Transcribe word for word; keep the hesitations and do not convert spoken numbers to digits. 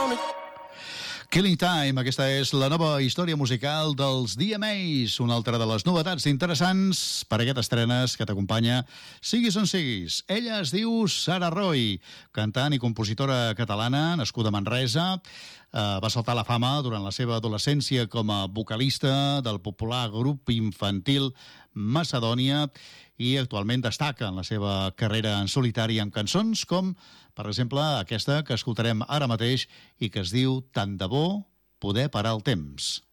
Killing Time, aquesta és la nova història musical dels D M As, una altra de les novetats interessants per a aquestes estrenes que t'acompanya siguis on siguis. Ella es diu Sara Roy, cantant i compositora catalana, nascuda a Manresa. Uh, va saltar a la fama durant la seva adolescència com a vocalista del popular grup infantil Macedònia i actualment destaca en la seva carrera en solitari amb cançons com, per exemple, aquesta que escoltarem ara mateix i que es diu Tant de bo poder parar el temps.